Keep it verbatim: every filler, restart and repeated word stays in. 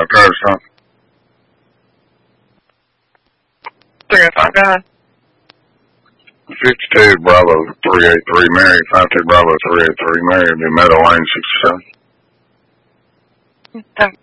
uh, Travis Trump. three oh five, go ahead. fifty-two Bravo three eighty-three Mary, fifty-two Bravo three eighty-three Mary, New Meadow Lane sixty-seven. Okay.